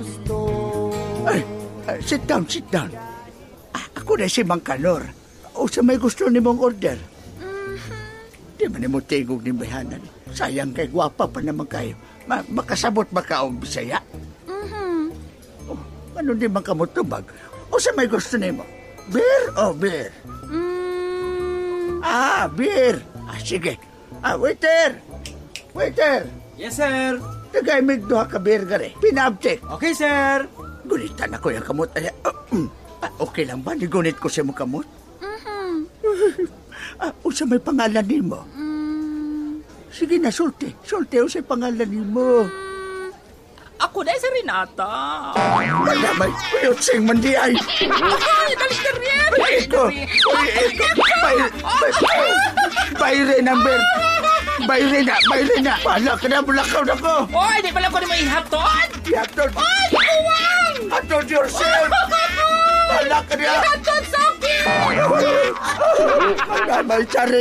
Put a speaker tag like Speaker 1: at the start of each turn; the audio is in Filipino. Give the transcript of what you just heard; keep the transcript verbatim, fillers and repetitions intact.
Speaker 1: Ay, ay, sit down, sit down. Ah, ako na si Mang Kanor. O sa may gusto ni mong order. Mm-hmm. Di man mo tigog ni Bayanan. Sayang kay gwapa pa naman kayo. Ma makasabot ba ka o Bisaya?
Speaker 2: Mm-hmm.
Speaker 1: Oh, ano di man ka mo tubag? O sa may gusto ni mo? Beer o beer?
Speaker 2: Mm.
Speaker 1: Ah, beer. Ah, sige. Ah, waiter. Waiter.
Speaker 3: Yes, sir.
Speaker 1: Tagay mig duha ka beer gare. Pinabtik.
Speaker 3: Okay, sir.
Speaker 1: Gunitan ako yung kamot. Ay, uh, um, ah, okay lang ba? Nigunit ko siya mo kamot?
Speaker 2: Mm-hmm.
Speaker 1: Ah, o sa may pangalan ni mo?
Speaker 2: Mm.
Speaker 1: Sige na, sulti. Sulti o sa pangalan ni mo.
Speaker 2: Mm. Ako na si Renata.
Speaker 1: Wala may kuyot sing mandi ay.
Speaker 2: Ay, dali ka rin.
Speaker 1: Iko. Iko. Bayre na, Ber. Bayre na, bayre na. Wala ka na, bulakaw na ko.
Speaker 2: Oy, di pala ko na may ihatod.
Speaker 1: Hatod.
Speaker 2: Ay, kuwang.
Speaker 1: Hatod yourself. Wala ka na.
Speaker 2: Ihatod sa akin.
Speaker 1: Wala may tsari.